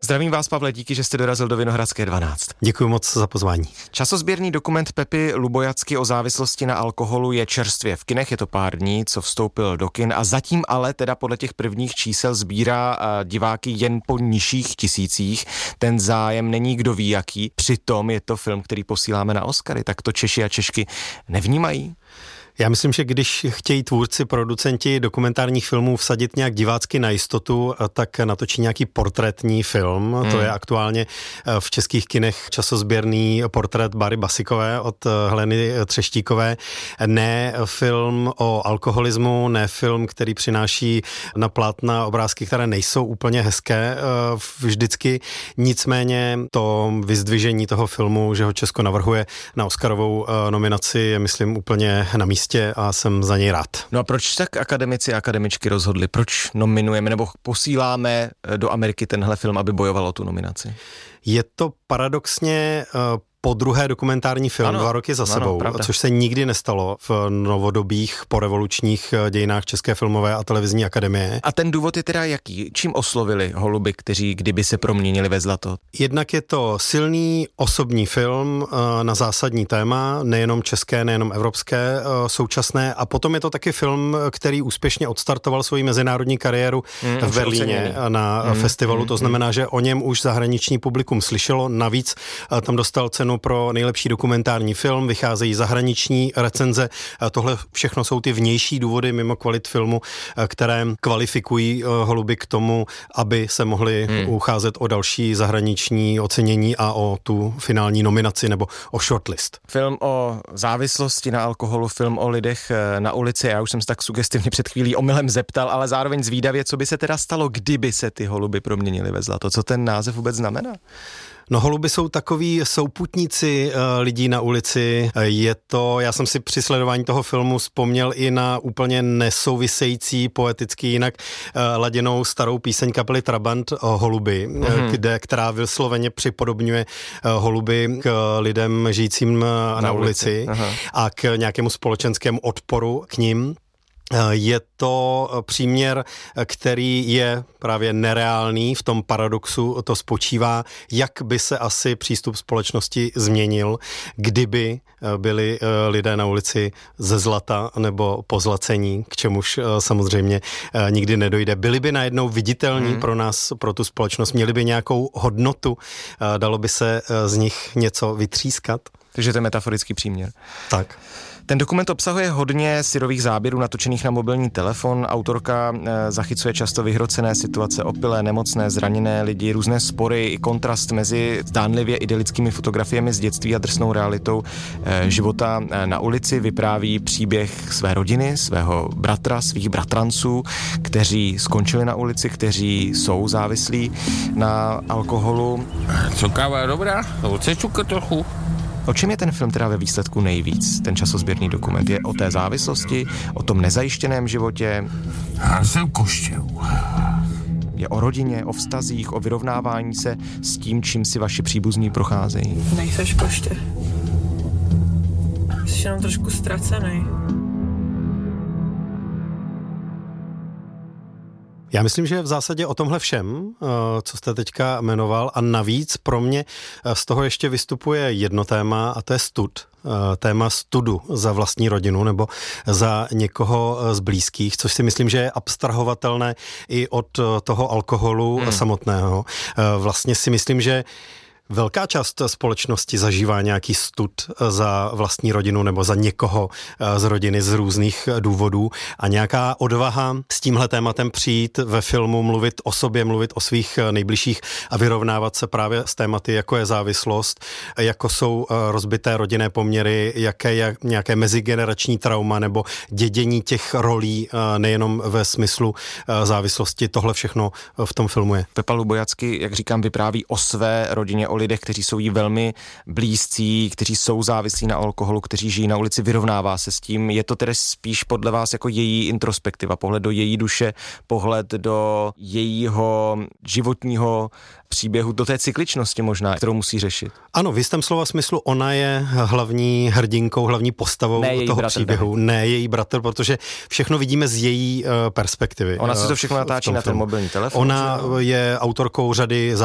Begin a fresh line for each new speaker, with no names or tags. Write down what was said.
Zdravím vás, Pavle, díky, že jste dorazil do Vinohradské 12.
Děkuji moc za pozvání.
Časozběrný dokument Pepy Lubojacky o závislosti na alkoholu je čerstvě v kinech, je to pár dní, co vstoupil do kin a zatím ale teda podle těch prvních čísel sbírá diváky jen po nižších tisících. Ten zájem není kdo ví jaký, přitom je to film, který posíláme na Oscary, tak to Češi a Češky nevnímají.
Já myslím, že když chtějí tvůrci, producenti dokumentárních filmů vsadit nějak divácky na jistotu, tak natočí nějaký portrétní film. To je aktuálně v českých kinech časozběrný portrét Bary Basikové od Heleny Třeštíkové. Ne film o alkoholismu, ne film, který přináší na plátna obrázky, které nejsou úplně hezké vždycky. Nicméně to vyzdvižení toho filmu, že ho Česko navrhuje na Oscarovou nominaci, je myslím úplně na místě a jsem za něj rád.
No a proč tak akademici a akademičky rozhodli? Proč nominujeme nebo posíláme do Ameriky tenhle film, aby bojoval o tu nominaci?
Je to paradoxně podruhé dokumentární film, 2 roky za sebou, což se nikdy nestalo v novodobých porevolučních dějinách České filmové a televizní akademie.
A ten důvod je teda jaký? Čím oslovili holuby, kteří kdyby se proměnili ve zlato?
Jednak je to silný osobní film na zásadní téma, nejenom české, nejenom evropské, současné, a potom je to taky film, který úspěšně odstartoval svoji mezinárodní kariéru v Berlíně na festivalu, to znamená, že o něm už zahraniční publikum slyšelo, navíc tam dostal cenu pro nejlepší dokumentární film, vycházejí zahraniční recenze. Tohle všechno jsou ty vnější důvody mimo kvalit filmu, které kvalifikují holuby k tomu, aby se mohli ucházet o další zahraniční ocenění a o tu finální nominaci nebo o shortlist.
Film o závislosti na alkoholu, film o lidech na ulici. Já už jsem se tak sugestivně před chvílí omylem zeptal, ale zároveň zvídavě, co by se teda stalo, kdyby se ty holuby proměnily ve zlato. Co ten název vůbec znamená?
No, holuby jsou takový souputníci lidí na ulici. Je to, já jsem si při sledování toho filmu vzpomněl i na úplně nesouvisející, poeticky jinak laděnou starou píseň kapely Trabant Holuby, která vysloveně připodobňuje holuby k lidem žijícím na ulici a k nějakému společenskému odporu k nim. Je to příměr, který je právě nereálný, v tom paradoxu to spočívá, jak by se asi přístup společnosti změnil, kdyby byli lidé na ulici ze zlata nebo pozlacení, k čemuž samozřejmě nikdy nedojde. Byli by najednou viditelní pro nás, pro tu společnost, měli by nějakou hodnotu, dalo by se z nich něco vytřískat.
Takže to je metaforický příměr.
Tak.
Ten dokument obsahuje hodně syrových záběrů natočených na mobilní telefon. Autorka zachycuje často vyhrocené situace, opilé, nemocné, zraněné lidi, různé spory i kontrast mezi zdánlivě idylickými fotografiemi z dětství a drsnou realitou života na ulici. Vypráví příběh své rodiny, svého bratra, svých bratranců, kteří skončili na ulici, kteří jsou závislí na alkoholu.
Co káva je dobrá? Chceš čukat trochu?
O čem je ten film teda ve výsledku nejvíc, ten časozběrný dokument? Je o té závislosti, o tom nezajištěném životě?
Já jsem Koštěv.
Je o rodině, o vztazích, o vyrovnávání se s tím, čím si vaši příbuzní procházejí?
Nejseš Koštěv. Jsi jenom trošku ztracený.
Já myslím, že v zásadě o tomhle všem, co jste teďka jmenoval, a navíc pro mě z toho ještě vystupuje jedno téma, a to je stud. Téma studu za vlastní rodinu nebo za někoho z blízkých, což si myslím, že je abstrahovatelné i od toho alkoholu samotného. Vlastně si myslím, že velká část společnosti zažívá nějaký stud za vlastní rodinu nebo za někoho z rodiny z různých důvodů a nějaká odvaha s tímhle tématem přijít ve filmu, mluvit o sobě, mluvit o svých nejbližších a vyrovnávat se právě s tématy, jako je závislost, jako jsou rozbité rodinné poměry, jaké je nějaké mezigenerační trauma nebo dědění těch rolí, nejenom ve smyslu závislosti. Tohle všechno v tom filmu je.
Pepa Lubojacky, jak říkám, vypráví o své rodině, o lidech, kteří jsou jí velmi blízcí, kteří jsou závislí na alkoholu, kteří žijí na ulici, vyrovnává se s tím. Je to tedy spíš podle vás jako její introspektiva, pohled do její duše, pohled do jejího životního příběhu, do té cykličnosti možná, kterou musí řešit?
Ano, v jistém slova smyslu ona je hlavní hrdinkou, hlavní postavou toho příběhu, ne její bratr, protože všechno vidíme z její perspektivy.
Ona si to všechno natáčí na ten mobilní telefon.
Ona je autorkou řady